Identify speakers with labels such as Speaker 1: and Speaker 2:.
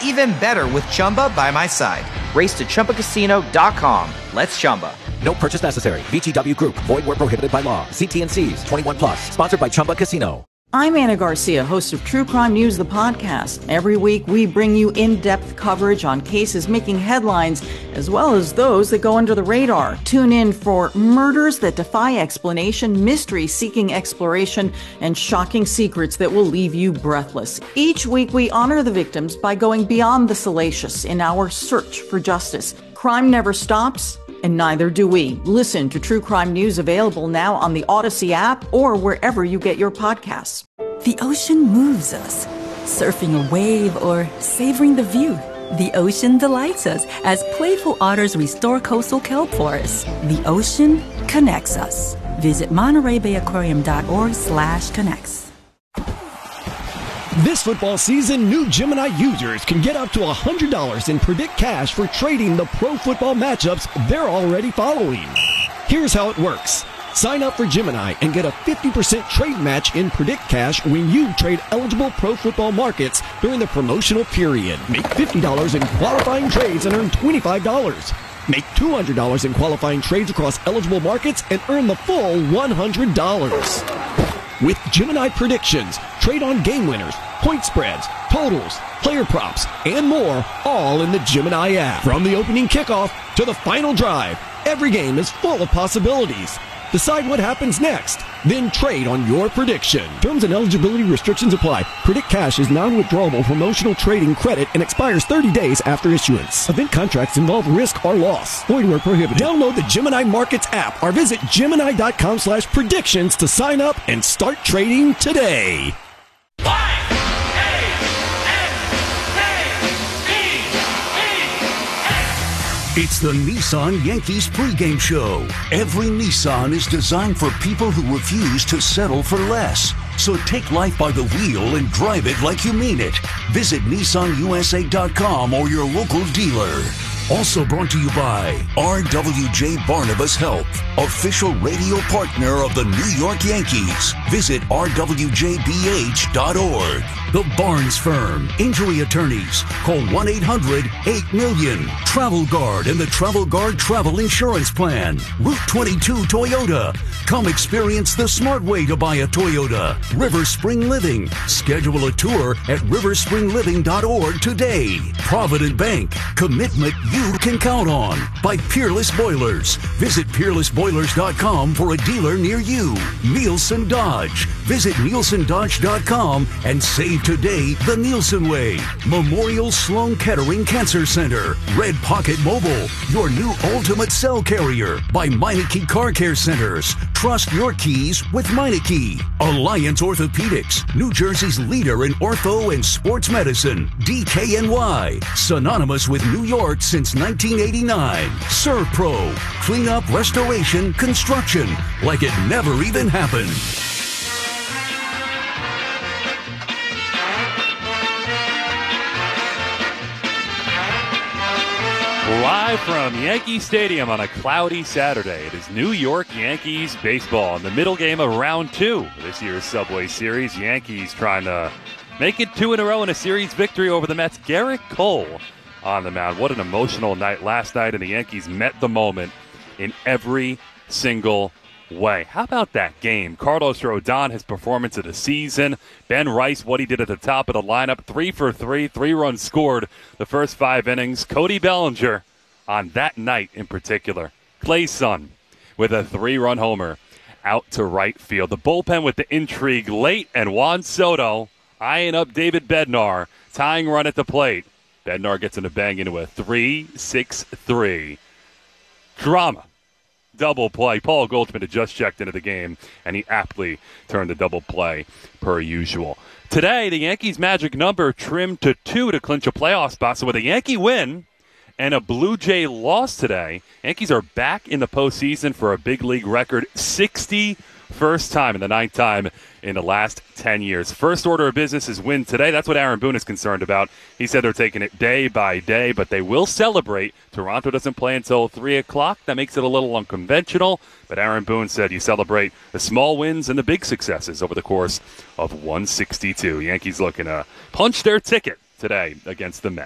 Speaker 1: even better with Chumba by my side. Race to ChumbaCasino.com. Let's Chumba.
Speaker 2: No purchase necessary. VGW Group. Void where prohibited by law. See T&Cs. 21 plus. Sponsored by Chumba Casino.
Speaker 3: I'm Anna Garcia, host of True Crime News, the podcast. Every week, we bring you in-depth coverage on cases making headlines, as well as those that go under the radar. Tune in for murders that defy explanation, mystery seeking exploration, and shocking secrets that will leave you breathless. Each week, we honor the victims by going beyond the salacious in our search for justice. Crime never stops, and neither do we. Listen to True Crime News, available now on the Odyssey app or wherever you get your podcasts.
Speaker 4: The ocean moves us, surfing a wave or savoring the view. The ocean delights us as playful otters restore coastal kelp forests. The ocean connects us. Visit MontereyBayAquarium.org/connects.
Speaker 5: This football season, new Gemini users can get up to $100 in Predict Cash for trading the pro football matchups they're already following. Here's how it works. Sign up for Gemini and get a 50% trade match in Predict Cash when you trade eligible pro football markets during the promotional period. Make $50 in qualifying trades and earn $25. Make $200 in qualifying trades across eligible markets and earn the full $100. With Gemini Predictions, trade on game winners, point spreads, totals, player props, and more, all in the Gemini app. From the opening kickoff to the final drive, every game is full of possibilities. Decide what happens next, then trade on your prediction. Terms and eligibility restrictions apply. Predict Cash is non-withdrawable promotional trading credit and expires 30 days after issuance. Event contracts involve risk or loss. Void where prohibited. Download the Gemini Markets app or visit Gemini.com/predictions to sign up and start trading today.
Speaker 6: It's the Nissan Yankees pregame show. Every Nissan is designed for people who refuse to settle for less. So take life by the wheel and drive it like you mean it. Visit NissanUSA.com or your local dealer. Also brought to you by RWJ Barnabas Health, official radio partner of the New York Yankees. Visit rwjbh.org. The Barnes Firm, injury attorneys. Call 1-800-8-million. Travel Guard and the Travel Guard Travel Insurance Plan. Route 22 Toyota. Come experience the smart way to buy a Toyota. River Spring Living. Schedule a tour at riverspringliving.org today. Provident Bank. Commitment you can count on. By Peerless Boilers. Visit peerlessboilers.com for a dealer near you. Nielsen Dodge. Visit nielsendodge.com and save today the Nielsen way. Memorial Sloan Kettering Cancer Center. Red Pocket Mobile. Your new ultimate cell carrier. By Meineke Car Care Centers. Trust your keys with Meineke. Alliance Orthopedics. New Jersey's leader in ortho and sports medicine. DKNY. Synonymous with New York since 1989. ServPro. Cleanup, restoration, construction. Like it never even happened.
Speaker 7: Live from Yankee Stadium on a cloudy Saturday, it is New York Yankees baseball in the middle game of round 2 of this year's Subway Series. Yankees trying to make it 2 in a row in a series victory over the Mets. Garrett Cole on the mound. What an emotional night last night, and the Yankees met the moment in every single way. How about that game? Carlos Rodon, his performance of the season. Ben Rice, what he did at the top of the lineup. 3 for 3, 3 runs scored the first 5 innings. Cody Bellinger on that night in particular. Clay's son with a 3-run homer out to right field. The bullpen with the intrigue late, and Juan Soto eyeing up David Bednar. Tying run at the plate. Bednar gets in a bang into a 3-6-3. Drama. Double play. Paul Goldschmidt had just checked into the game, and he aptly turned the double play per usual. Today, the Yankees' magic number trimmed to 2 to clinch a playoff spot. So with a Yankee win and a Blue Jay loss today, Yankees are back in the postseason for a big league record 61st time and the 9th time in the last 10 years. First order of business is win today. That's what Aaron Boone is concerned about. He said they're taking it day by day, but they will celebrate. Toronto doesn't play until 3 o'clock. That makes it a little unconventional, but Aaron Boone said you celebrate the small wins and the big successes over the course of 162. Yankees looking to punch their ticket today against the Mets.